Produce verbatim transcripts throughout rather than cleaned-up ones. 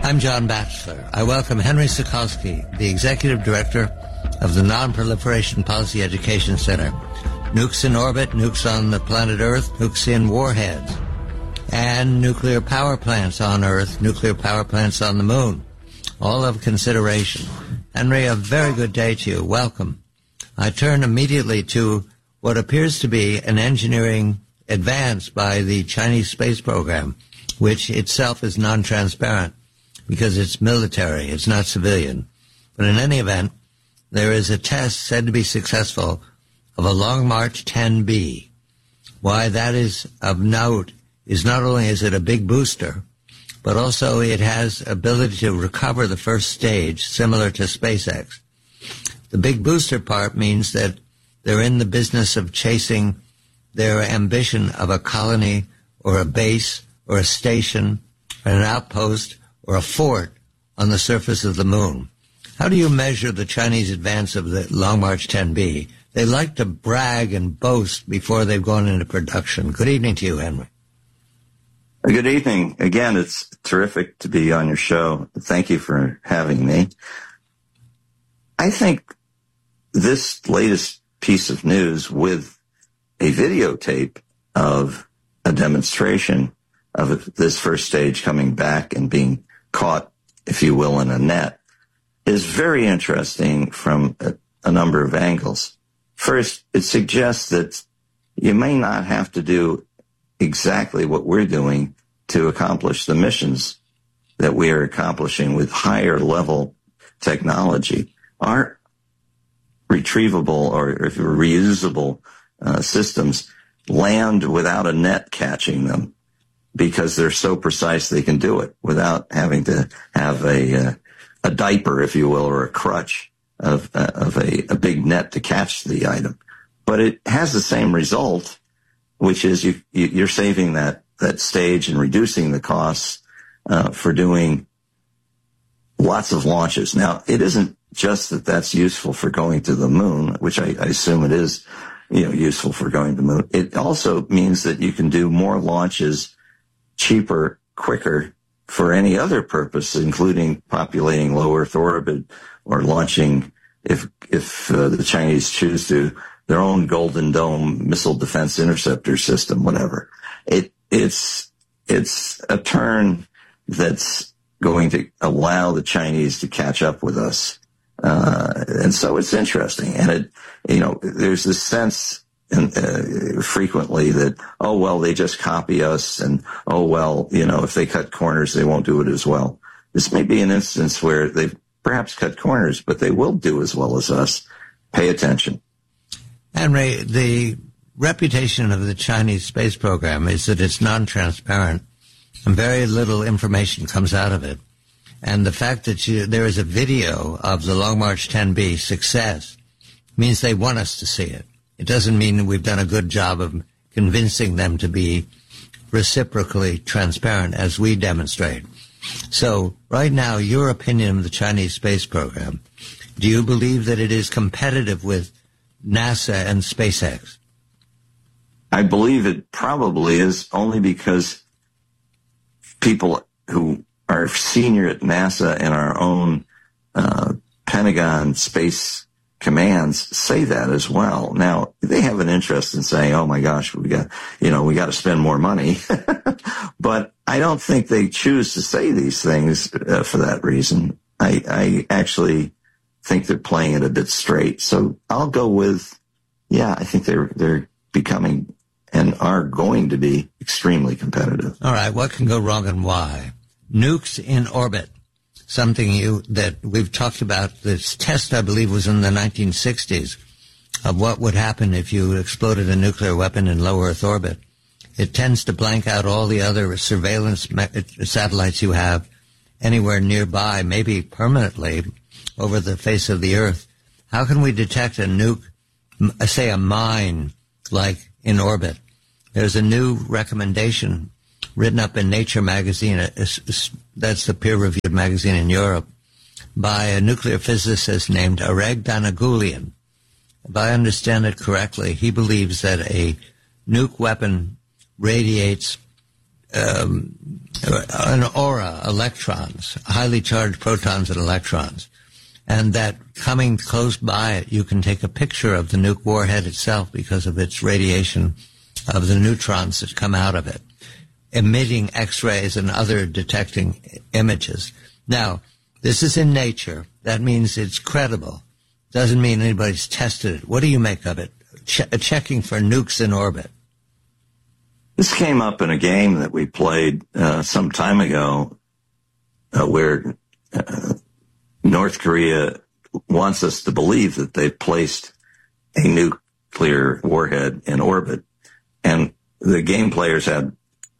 I'm John Batchelor. I welcome Henry Sokolsky, the Executive Director of the Non-Proliferation Policy Education Center. Nukes in orbit, nukes on the planet Earth, nukes in warheads, and nuclear power plants on Earth, nuclear power plants on the moon, all of consideration. Henry, a very good day to you. Welcome. I turn immediately to what appears to be an engineering advance by the Chinese space program, which itself is non-transparent because it's military, it's not civilian. But in any event, there is a test said to be successful of a Long March ten B. Why that is of note is not only is it a big booster, but also it has ability to recover the first stage, similar to SpaceX. The big booster part means that they're in the business of chasing their ambition of a colony or a base or a station or an outpost or a fort on the surface of the moon. How do you measure the Chinese advance of the Long March ten B? They like to brag and boast before they've gone into production. Good evening to you, Henry. Good evening. Again, it's terrific to be on your show. Thank you for having me. I think this latest piece of news with a videotape of a demonstration of this first stage coming back and being caught, if you will, in a net is very interesting from a, a number of angles. First, it suggests that you may not have to do exactly what we're doing to accomplish the missions that we are accomplishing with higher level technology. Our retrievable or reusable uh, systems land without a net catching them because they're so precise they can do it without having to have a uh, a diaper, if you will, or a crutch of uh, of a, a big net to catch the item. But it has the same result, which is you, you you're saving that that stage and reducing the costs uh, for doing lots of launches. Now, it isn't just that that's useful for going to the moon, which I, I assume it is, you know, useful for going to the moon. It also means that you can do more launches cheaper, quicker for any other purpose, including populating low Earth orbit or launching, if if uh, the Chinese choose to, their own Golden Dome missile defense interceptor system, whatever. It it's it's a turn that's going to allow the Chinese to catch up with us, uh, and so it's interesting. And it, you know, there's this sense and uh, frequently that, oh, well, they just copy us, and, oh, well, you know, if they cut corners, they won't do it as well. This may be an instance where they've perhaps cut corners, but they will do as well as us. Pay attention. Henry, the reputation of the Chinese space program is that it's non-transparent, and very little information comes out of it. And the fact that you, there is a video of the Long March ten B success means they want us to see it. It doesn't mean we've done a good job of convincing them to be reciprocally transparent as we demonstrate. So right now, your opinion of the Chinese space program, do you believe that it is competitive with NASA and SpaceX? I believe it probably is, only because people who are senior at NASA and our own uh, Pentagon space commands say that as well. Now, they have an interest in saying, oh my gosh, we got, you know, we got to spend more money. But I don't think they choose to say these things uh, for that reason. I, I actually think they're playing it a bit straight. So I'll go with, yeah, I think they're, they're becoming and are going to be extremely competitive. All right. What can go wrong and why? Nukes in orbit. Something you that we've talked about. This test, I believe, was in the nineteen sixties of what would happen if you exploded a nuclear weapon in low Earth orbit. It tends to blank out all the other surveillance me- satellites you have anywhere nearby, maybe permanently over the face of the Earth. How can we detect a nuke, say a mine, like in orbit? There's a new recommendation written up in Nature magazine, that's the peer-reviewed magazine in Europe, by a nuclear physicist named Oleg Danagulian. If I understand it correctly, he believes that a nuke weapon radiates um, an aura, electrons, highly charged protons and electrons, and that coming close by it, you can take a picture of the nuke warhead itself because of its radiation of the neutrons that come out of it, emitting X-rays and other detecting images. Now, this is in nature. That means it's credible. Doesn't mean anybody's tested it. What do you make of it? Che- checking for nukes in orbit. This came up in a game that we played uh, some time ago uh, where uh, North Korea wants us to believe that they've placed a nuclear warhead in orbit. And the game players had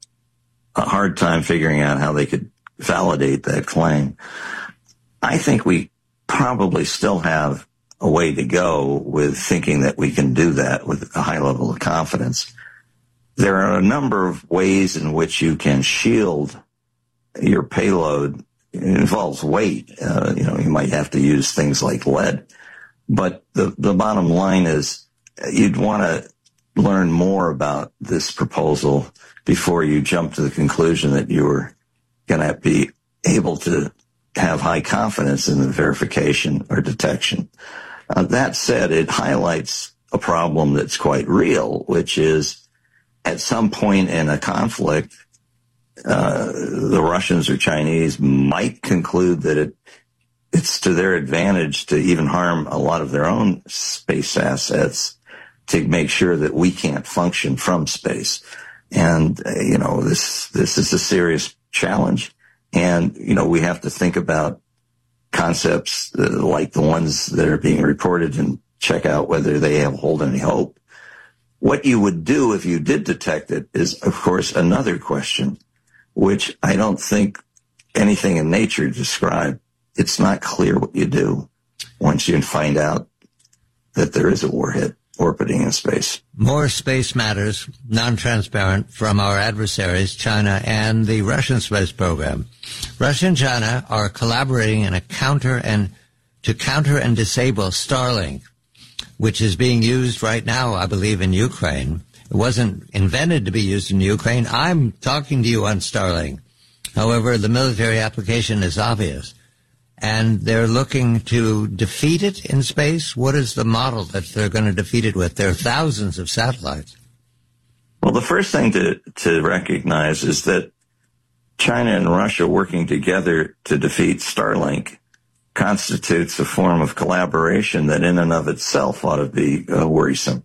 a hard time figuring out how they could validate that claim. I think we probably still have a way to go with thinking that we can do that with a high level of confidence. There are a number of ways in which you can shield your payload. It involves weight. Uh, you know, you might have to use things like lead. But the, the bottom line is you'd want to learn more about this proposal before you jump to the conclusion that you were going to be able to have high confidence in the verification or detection. Uh, that said, it highlights a problem that's quite real, which is at some point in a conflict, uh, the Russians or Chinese might conclude that it it's to their advantage to even harm a lot of their own space assets to make sure that we can't function from space. And, uh, you know, this, this is a serious challenge. And, you know, we have to think about concepts uh, like the ones that are being reported and check out whether they have hold any hope. What you would do if you did detect it is, of course, another question, which I don't think anything in nature described. It's not clear what you do once you find out that there is a warhead orbiting in space. More space matters, non-transparent, from our adversaries, China and the Russian space program. Russia and China are collaborating in a counter and to counter and disable Starlink, which is being used right now, I believe, in Ukraine. It wasn't invented to be used in Ukraine. I'm talking to you on Starlink. However, the military application is obvious. And they're looking to defeat it in space. What is the model that they're going to defeat it with? There are thousands of satellites. Well, the first thing to, to recognize is that China and Russia working together to defeat Starlink constitutes a form of collaboration that in and of itself ought to be uh, worrisome.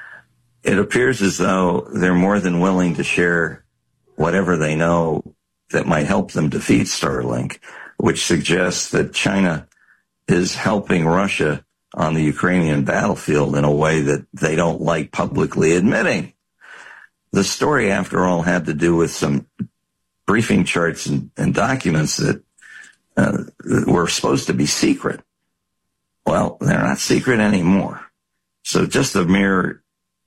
It appears as though they're more than willing to share whatever they know that might help them defeat Starlink, which suggests that China is helping Russia on the Ukrainian battlefield in a way that they don't like publicly admitting. The story, after all, had to do with some briefing charts and, and documents that uh, were supposed to be secret. Well, they're not secret anymore. So just the mere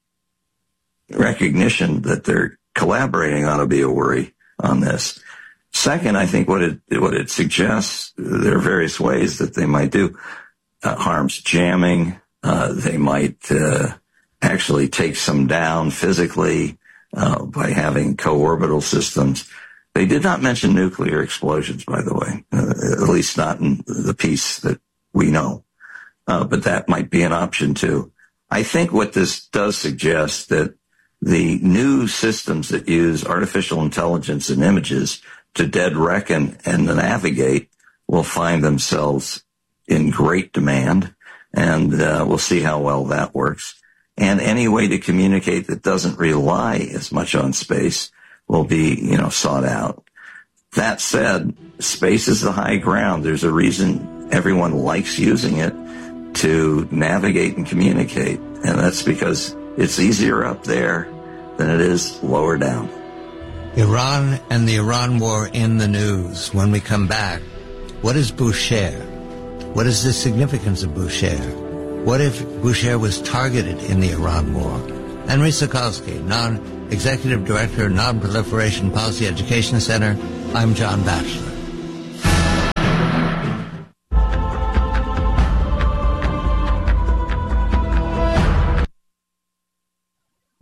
recognition that they're collaborating ought to be a worry on this. Second, I think what it what it suggests, there are various ways that they might do uh, harms jamming. Uh, they might uh, actually take some down physically uh, by having co-orbital systems. They did not mention nuclear explosions, by the way, uh, at least not in the piece that we know. Uh, but that might be an option too. I think what this does suggest that the new systems that use artificial intelligence and images to dead reckon and navigate will find themselves in great demand, and uh, we'll see how well that works. And any way to communicate that doesn't rely as much on space will be, you know, sought out. That said, space is the high ground. There's a reason everyone likes using it to navigate and communicate, and that's because it's easier up there than it is lower down. Iran and the Iran war in the news. When we come back, what is Bushehr? What is the significance of Bushehr? What if Bushehr was targeted in the Iran war? Henry Sokolsky, Non-Executive Director, Non-Proliferation Policy Education Center. I'm John Batchelor.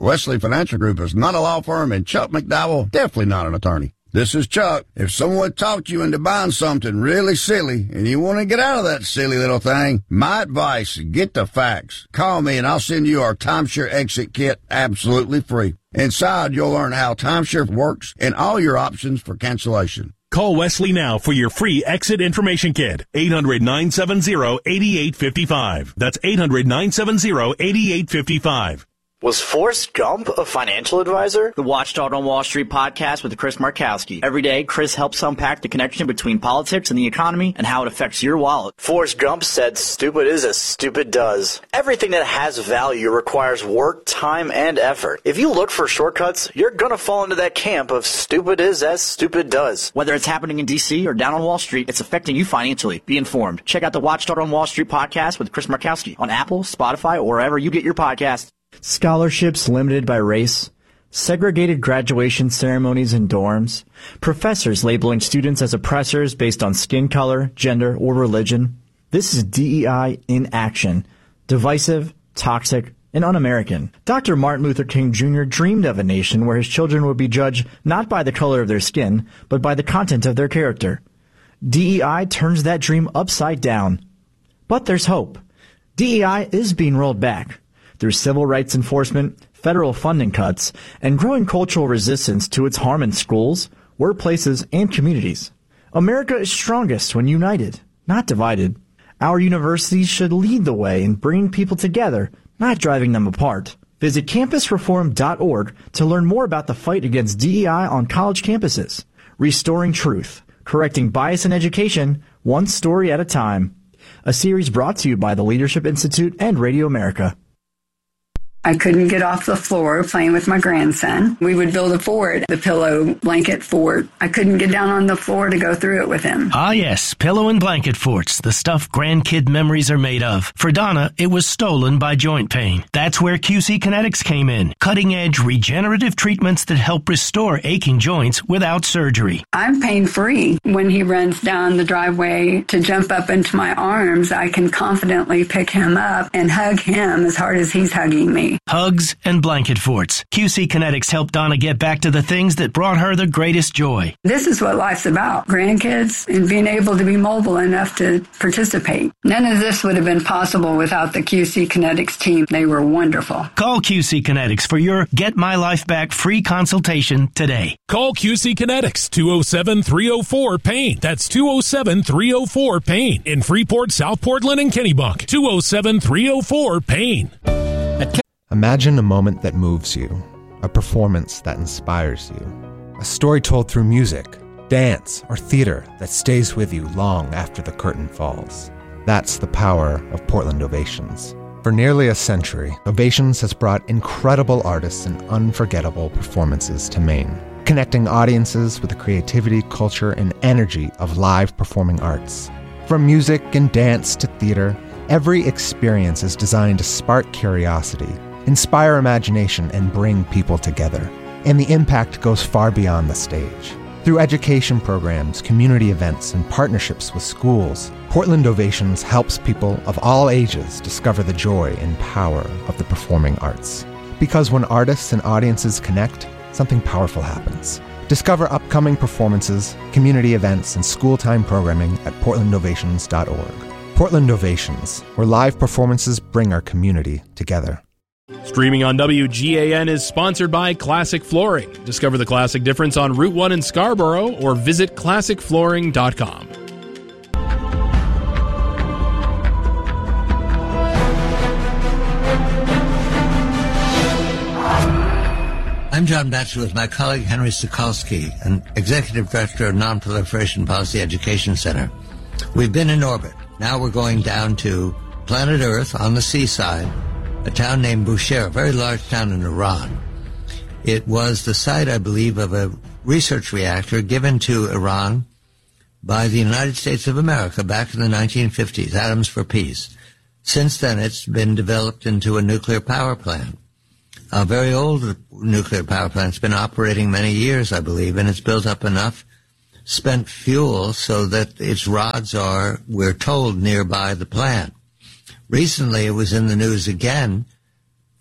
Wesley Financial Group is not a law firm, and Chuck McDowell, definitely not an attorney. This is Chuck. If someone talked you into buying something really silly and you want to get out of that silly little thing, my advice, get the facts. Call me and I'll send you our timeshare exit kit absolutely free. Inside, you'll learn how timeshare works and all your options for cancellation. Call Wesley now for your free exit information kit. eight hundred, nine seven zero, eight eight five five. That's eight hundred, nine seven zero, eight eight five five. Was Forrest Gump a financial advisor? The Watchdog on Wall Street podcast with Chris Markowski. Every day, Chris helps unpack the connection between politics and the economy and how it affects your wallet. Forrest Gump said, stupid is as stupid does. Everything that has value requires work, time, and effort. If you look for shortcuts, you're going to fall into that camp of stupid is as stupid does. Whether it's happening in D C or down on Wall Street, it's affecting you financially. Be informed. Check out the Watchdog on Wall Street podcast with Chris Markowski on Apple, Spotify, or wherever you get your podcasts. Scholarships limited by race, segregated graduation ceremonies in dorms, professors labeling students as oppressors based on skin color, gender, or religion. This is D E I in action. Divisive, toxic, and un-American. Doctor Martin Luther King Junior dreamed of a nation where his children would be judged not by the color of their skin, but by the content of their character. D E I turns that dream upside down. But there's hope. D E I is being rolled back. Through civil rights enforcement, federal funding cuts, and growing cultural resistance to its harm in schools, workplaces, and communities. America is strongest when united, not divided. Our universities should lead the way in bringing people together, not driving them apart. Visit campus reform dot org to learn more about the fight against D E I on college campuses. Restoring truth, correcting bias in education, one story at a time. A series brought to you by the Leadership Institute and Radio America. I couldn't get off the floor playing with my grandson. We would build a fort, the pillow blanket fort. I couldn't get down on the floor to go through it with him. Ah, yes, pillow and blanket forts, the stuff grandkid memories are made of. For Donna, it was stolen by joint pain. That's where Q C Kinetics came in. Cutting-edge regenerative treatments that help restore aching joints without surgery. I'm pain-free. When he runs down the driveway to jump up into my arms, I can confidently pick him up and hug him as hard as he's hugging me. Hugs and blanket forts. Q C Kinetics helped Donna get back to the things that brought her the greatest joy. This is what life's about. Grandkids and being able to be mobile enough to participate. None of this would have been possible without the Q C Kinetics team. They were wonderful. Call Q C Kinetics for your Get My Life Back free consultation today. Call Q C Kinetics, two oh seven, three oh four, PAIN. That's two oh seven, three oh four, PAIN. In Freeport, South Portland, and Kennebunk. two oh seven, three oh four, PAIN. Imagine a moment that moves you, a performance that inspires you, a story told through music, dance, or theater that stays with you long after the curtain falls. That's the power of Portland Ovations. For nearly a century, Ovations has brought incredible artists and unforgettable performances to Maine, connecting audiences with the creativity, culture, and energy of live performing arts. From music and dance to theater, every experience is designed to spark curiosity, inspire imagination, and bring people together. And the impact goes far beyond the stage. Through education programs, community events, and partnerships with schools, Portland Ovations helps people of all ages discover the joy and power of the performing arts. Because when artists and audiences connect, something powerful happens. Discover upcoming performances, community events, and school-time programming at portland ovations dot org. Portland Ovations, where live performances bring our community together. Streaming on W G A N is sponsored by Classic Flooring. Discover the classic difference on Route one in Scarborough or visit classic flooring dot com. I'm John Batchelor with my colleague Henry Sokolsky, an Executive Director of Non-Proliferation Policy Education Center. We've been in orbit. Now we're going down to planet Earth on the seaside, a town named Bushehr, a very large town in Iran. It was the site, I believe, of a research reactor given to Iran by the United States of America back in the nineteen fifties, Atoms for Peace. Since then, it's been developed into a nuclear power plant. A very old nuclear power plant. It's been operating many years, I believe, and it's built up enough spent fuel so that its rods are, we're told, nearby the plant. Recently, it was in the news again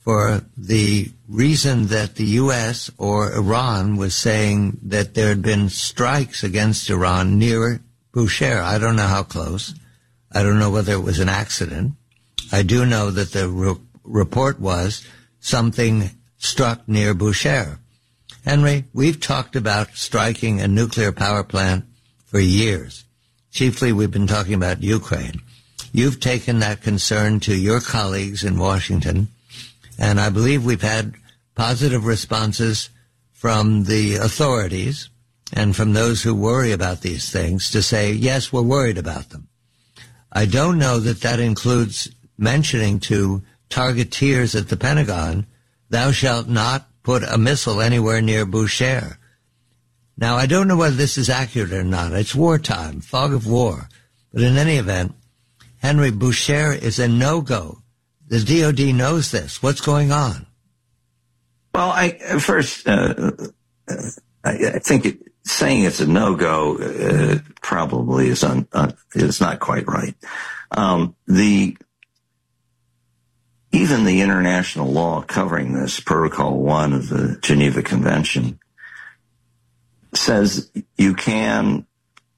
for the reason that the U S or Iran was saying that there had been strikes against Iran near Bushehr. I don't know how close. I don't know whether it was an accident. I do know that the re- report was something struck near Bushehr. Henry, we've talked about striking a nuclear power plant for years. Chiefly, we've been talking about Ukraine. You've taken that concern to your colleagues in Washington, and I believe we've had positive responses from the authorities and from those who worry about these things to say, yes, we're worried about them. I don't know that that includes mentioning to targeteers at the Pentagon, thou shalt not put a missile anywhere near Bushehr. Now, I don't know whether this is accurate or not. It's wartime, fog of war. But in any event, Henry, Bushehr is a no-go. The D O D knows this. What's going on? Well, I first, uh, I, I think it, saying it's a no-go uh, probably is un, uh, is not quite right. Um, the even the international law covering this, Protocol One of the Geneva Convention, says you can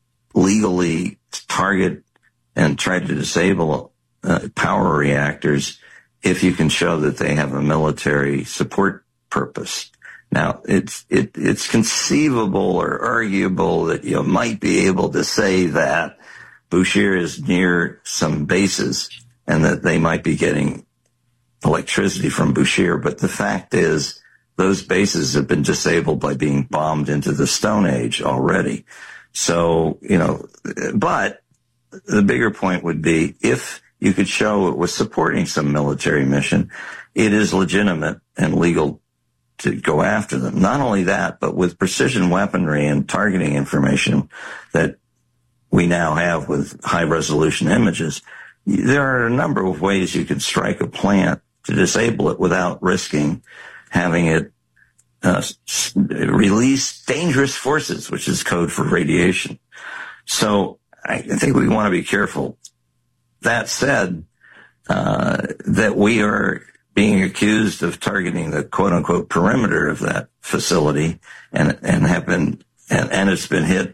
legally target and try to disable uh, power reactors if you can show that they have a military support purpose. Now, it's it, it's conceivable or arguable that you might be able to say that Bushehr is near some bases and that they might be getting electricity from Bushehr, but the fact is those bases have been disabled by being bombed into the Stone Age already. So, you know, but the bigger point would be if you could show it was supporting some military mission, it is legitimate and legal to go after them. Not only that, but with precision weaponry and targeting information that we now have with high-resolution images, there are a number of ways you can strike a plant to disable it without risking having it uh, release dangerous forces, which is code for radiation. So I think we want to be careful. That said, uh, that we are being accused of targeting the quote-unquote perimeter of that facility and and have been and, and it's been hit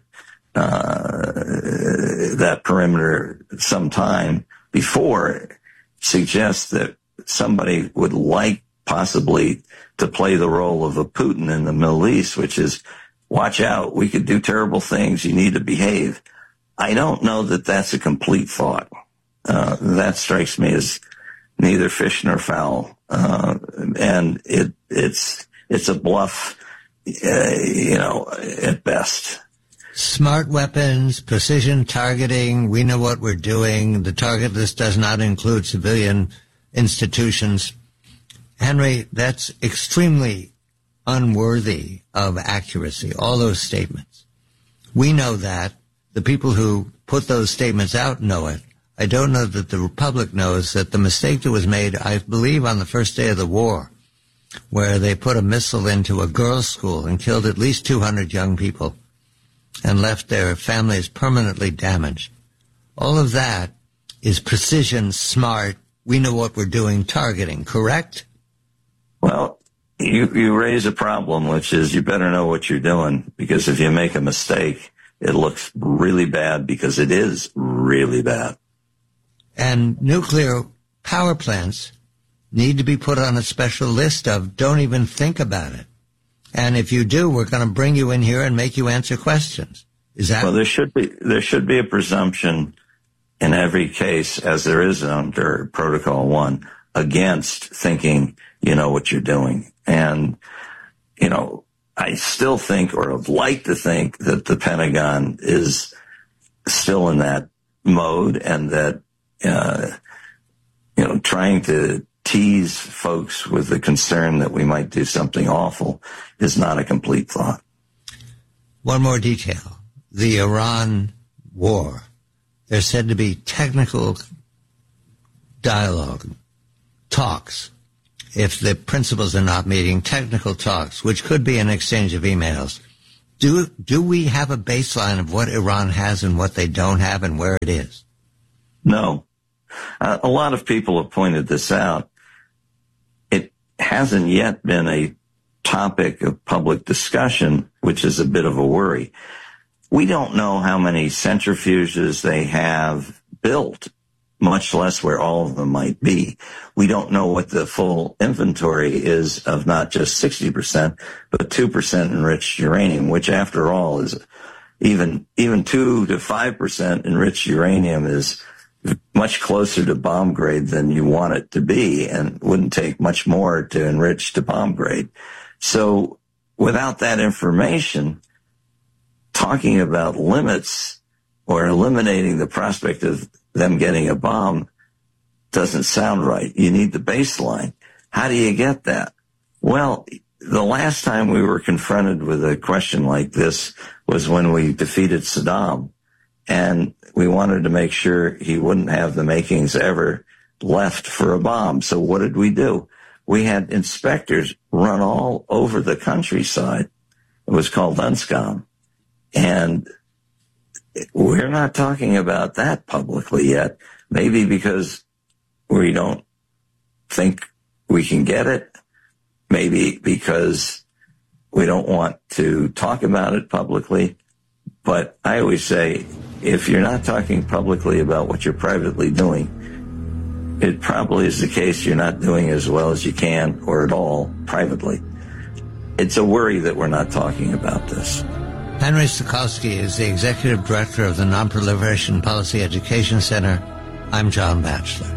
uh, that perimeter some time before suggests that somebody would like possibly to play the role of a Putin in the Middle East, which is, watch out, we could do terrible things, you need to behave. I don't know that that's a complete thought. Uh, that strikes me as neither fish nor fowl. Uh, and it, it's, it's a bluff, uh, you know, at best. Smart weapons, precision targeting, we know what we're doing. The target list does not include civilian institutions. Henry, that's extremely unworthy of accuracy, all those statements. We know that. The people who put those statements out know it. I don't know that the Republic knows that the mistake that was made, I believe, on the first day of the war, where they put a missile into a girls' school and killed at least two hundred young people and left their families permanently damaged. All of that is precision, smart, we know what we're doing, targeting, correct? Well, you, you raise a problem, which is you better know what you're doing, because if you make a mistake, it looks really bad, because it is really bad. And nuclear power plants need to be put on a special list of don't even think about it. And if you do, we're going to bring you in here and make you answer questions. Is that? Well, there should be, there should be a presumption in every case, as there is under Protocol One, against thinking you know what you're doing. And, you know, I still think, or would like to think, that the Pentagon is still in that mode, and that, uh, you know, trying to tease folks with the concern that we might do something awful is not a complete thought. One more detail. The Iran war. There's said to be technical dialogue, talks. If the principals are not meeting, technical talks, which could be an exchange of emails. Do do we have a baseline of what Iran has and what they don't have and where it is? No. Uh, a lot of people have pointed this out. It hasn't yet been a topic of public discussion, which is a bit of a worry. We don't know how many centrifuges they have built, much less where all of them might be. We don't know what the full inventory is of not just sixty percent, but two percent enriched uranium, which after all is even, even two to five percent enriched uranium is much closer to bomb grade than you want it to be, and wouldn't take much more to enrich to bomb grade. So without that information, talking about limits or eliminating the prospect of them getting a bomb doesn't sound right. You need the baseline. How do you get that? Well, the last time we were confronted with a question like this was when we defeated Saddam, and we wanted to make sure he wouldn't have the makings ever left for a bomb. So what did we do? We had inspectors run all over the countryside. It was called UNSCOM. And we're not talking about that publicly yet, maybe because we don't think we can get it, maybe because we don't want to talk about it publicly. But I always say, if you're not talking publicly about what you're privately doing, it probably is the case you're not doing as well as you can or at all privately. It's a worry that we're not talking about this. Henry Stokowski is the Executive Director of the Non-Proliferation Policy Education Center. I'm John Batchelor.